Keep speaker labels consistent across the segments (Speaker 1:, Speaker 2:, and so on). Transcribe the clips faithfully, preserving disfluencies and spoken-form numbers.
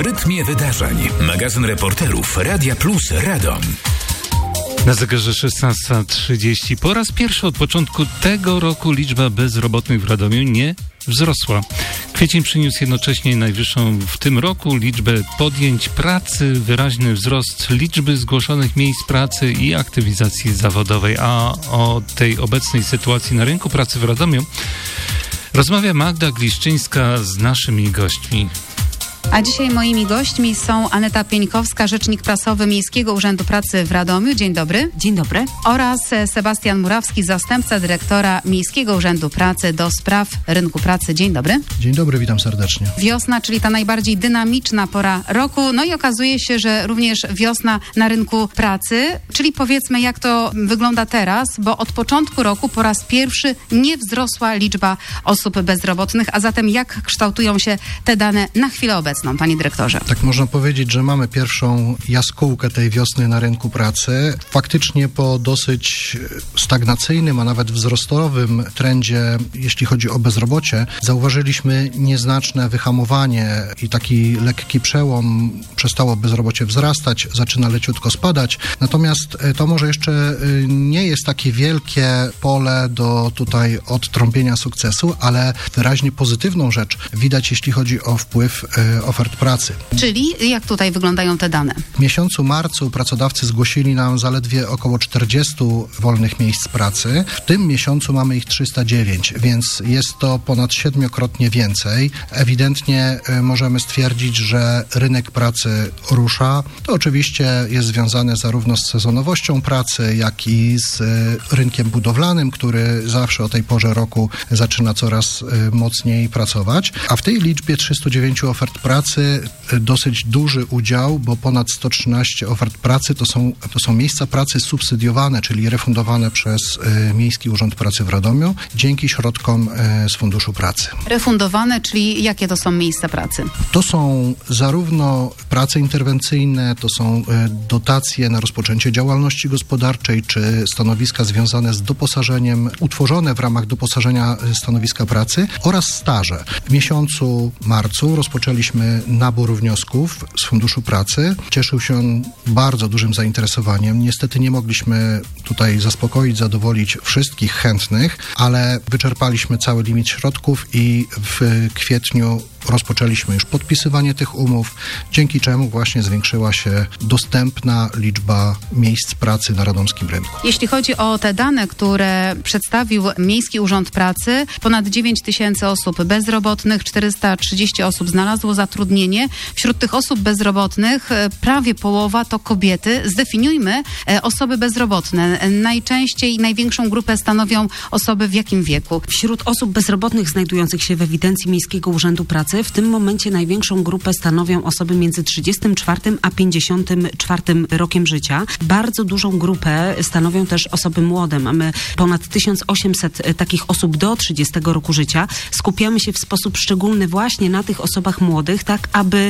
Speaker 1: rytmie wydarzeń. Magazyn reporterów Radia Plus Radom.
Speaker 2: Na zegarze szesnasta trzydzieści. Po raz pierwszy od początku tego roku liczba bezrobotnych w Radomiu nie wzrosła. Kwiecień przyniósł jednocześnie najwyższą w tym roku liczbę podjęć pracy, wyraźny wzrost liczby zgłoszonych miejsc pracy i aktywizacji zawodowej. A o tej obecnej sytuacji na rynku pracy w Radomiu rozmawia Magda Gliszczyńska z naszymi gośćmi.
Speaker 3: A dzisiaj moimi gośćmi są Aneta Pieńkowska, rzecznik prasowy Miejskiego Urzędu Pracy w Radomiu. Dzień dobry.
Speaker 4: Dzień dobry.
Speaker 3: Oraz Sebastian Murawski, zastępca dyrektora Miejskiego Urzędu Pracy do spraw rynku pracy. Dzień dobry.
Speaker 5: Dzień dobry, witam serdecznie.
Speaker 3: Wiosna, czyli ta najbardziej dynamiczna pora roku. No i okazuje się, że również wiosna na rynku pracy. Czyli powiedzmy, jak to wygląda teraz, bo od początku roku po raz pierwszy nie wzrosła liczba osób bezrobotnych. A zatem jak kształtują się te dane na chwilę obecną? Panie dyrektorze.
Speaker 5: Tak można powiedzieć, że mamy pierwszą jaskółkę tej wiosny na rynku pracy. Faktycznie po dosyć stagnacyjnym, a nawet wzrostowym trendzie, jeśli chodzi o bezrobocie, zauważyliśmy nieznaczne wyhamowanie i taki lekki przełom. Przestało bezrobocie wzrastać, zaczyna leciutko spadać. Natomiast to może jeszcze nie jest takie wielkie pole do tutaj odtrąbienia sukcesu, ale wyraźnie pozytywną rzecz widać, jeśli chodzi o wpływ ofert pracy.
Speaker 3: Czyli jak tutaj wyglądają te dane?
Speaker 5: W miesiącu marcu pracodawcy zgłosili nam zaledwie około czterdzieści wolnych miejsc pracy. W tym miesiącu mamy ich trzysta dziewięć, więc jest to ponad siedmiokrotnie więcej. Ewidentnie możemy stwierdzić, że rynek pracy rusza. To oczywiście jest związane zarówno z sezonowością pracy, jak i z rynkiem budowlanym, który zawsze o tej porze roku zaczyna coraz mocniej pracować. A w tej liczbie trzystu dziewięciu ofert pracy dosyć duży udział, bo ponad sto trzynaście ofert pracy to są, to są miejsca pracy subsydiowane, czyli refundowane przez y, Miejski Urząd Pracy w Radomiu dzięki środkom y, z Funduszu Pracy.
Speaker 3: Refundowane, czyli jakie to są miejsca pracy?
Speaker 5: To są zarówno prace interwencyjne, to są y, dotacje na rozpoczęcie działalności gospodarczej, czy stanowiska związane z doposażeniem, utworzone w ramach doposażenia stanowiska pracy oraz staże. W miesiącu marcu rozpoczęliśmy nabór wniosków z Funduszu Pracy. Cieszył się on bardzo dużym zainteresowaniem. Niestety nie mogliśmy tutaj zaspokoić, zadowolić wszystkich chętnych, ale wyczerpaliśmy cały limit środków i w kwietniu rozpoczęliśmy już podpisywanie tych umów, dzięki czemu właśnie zwiększyła się dostępna liczba miejsc pracy na radomskim rynku.
Speaker 3: Jeśli chodzi o te dane, które przedstawił Miejski Urząd Pracy, ponad dziewięć tysięcy osób bezrobotnych, czterysta trzydzieści osób znalazło zatrudnienie. Wśród tych osób bezrobotnych prawie połowa to kobiety. Zdefiniujmy osoby bezrobotne. Najczęściej największą grupę stanowią osoby w jakim wieku?
Speaker 4: Wśród osób bezrobotnych znajdujących się w ewidencji Miejskiego Urzędu Pracy w tym momencie największą grupę stanowią osoby między trzydziestym czwartym a pięćdziesiątym czwartym rokiem życia. Bardzo dużą grupę stanowią też osoby młode. Mamy ponad tysiąc osiemset takich osób do trzydziestego roku życia. Skupiamy się w sposób szczególny właśnie na tych osobach młodych, tak aby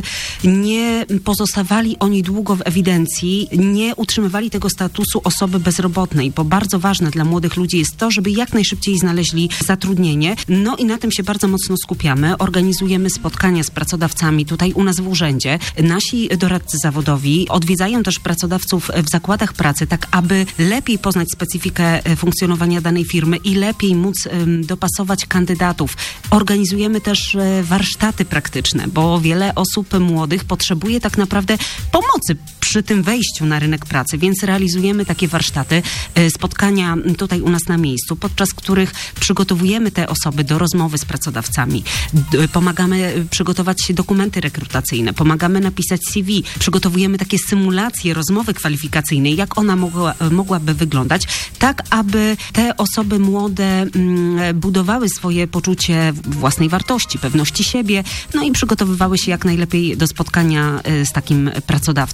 Speaker 4: nie pozostawali oni długo w ewidencji, nie utrzymywali tego statusu osoby bezrobotnej, bo bardzo ważne dla młodych ludzi jest to, żeby jak najszybciej znaleźli zatrudnienie. No i na tym się bardzo mocno skupiamy. Organizujemy spotkania z pracodawcami tutaj u nas w urzędzie. Nasi doradcy zawodowi odwiedzają też pracodawców w zakładach pracy, tak aby lepiej poznać specyfikę funkcjonowania danej firmy i lepiej móc um, dopasować kandydatów. Organizujemy też e, warsztaty praktyczne, bo wiele osób młodych potrzebuje tak naprawdę pomocy przy tym wejściu na rynek pracy, więc realizujemy takie warsztaty, e, spotkania tutaj u nas na miejscu, podczas których przygotowujemy te osoby do rozmowy z pracodawcami. D- pomagamy przygotować się dokumenty rekrutacyjne, pomagamy napisać C V, przygotowujemy takie symulacje rozmowy kwalifikacyjnej, jak ona mogła, mogłaby wyglądać, tak aby te osoby młode mm, budowały swoje poczucie własnej wartości, pewności siebie, no i przygotowywały się jak najlepiej do spotkania y, z takim pracodawcą.
Speaker 3: Czy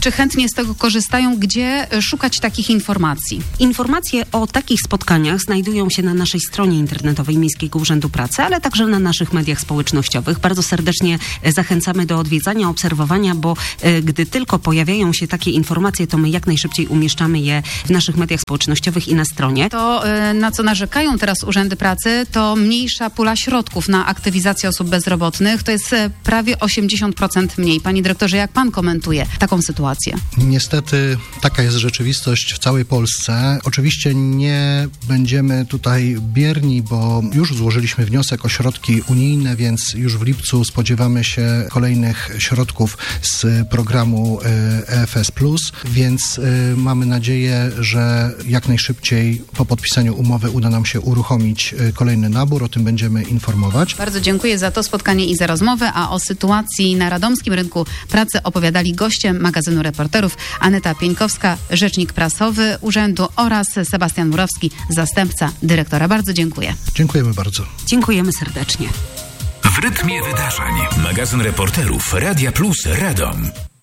Speaker 3: czy chętnie z tego korzystają? Gdzie szukać takich informacji?
Speaker 4: Informacje o takich spotkaniach znajdują się na naszej stronie internetowej Miejskiego Urzędu Pracy, ale także na naszych mediach społecznościowych. Bardzo serdecznie zachęcamy do odwiedzania, obserwowania, bo e, gdy tylko pojawiają się takie informacje, to my jak najszybciej umieszczamy je w naszych mediach społecznościowych i na stronie.
Speaker 3: To, e, na co narzekają teraz urzędy pracy, to mniejsza pula środków na aktywizację osób bezrobotnych. To jest e, prawie osiemdziesiąt procent mniej. Panie dyrektorze, jak pan komentuje taką sytuację?
Speaker 5: Niestety taka jest rzeczywistość w całej Polsce. Oczywiście nie będziemy tutaj bierni, bo już złożyliśmy wniosek o środki unijne, więc już w lipcu spodziewamy się kolejnych środków z programu E F S plus, więc mamy nadzieję, że jak najszybciej po podpisaniu umowy uda nam się uruchomić kolejny nabór. O tym będziemy informować.
Speaker 3: Bardzo dziękuję za to spotkanie i za rozmowę, a o sytuacji na radomskim rynku pracy opowiadali goście magazynu Reporterów Aneta Pieńkowska, rzecznik prasowy urzędu, oraz Sebastian Murowski, zastępca dyrektora. Bardzo dziękuję.
Speaker 5: Dziękujemy bardzo.
Speaker 4: Dziękujemy serdecznie.
Speaker 1: W rytmie wydarzeń. Magazyn Reporterów Radia Plus Radom.